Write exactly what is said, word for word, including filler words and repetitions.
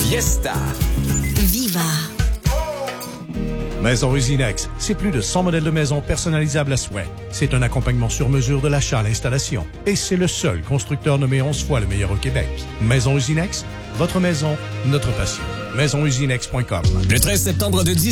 Fiesta. Viva. Maison Usinex, c'est plus de cent modèles de maisons personnalisables à souhait. C'est un accompagnement sur mesure de l'achat à l'installation. Et c'est le seul constructeur nommé onze fois le meilleur au Québec. Maison Usinex, votre maison, notre passion. maison usinex point com. Le treize septembre de dix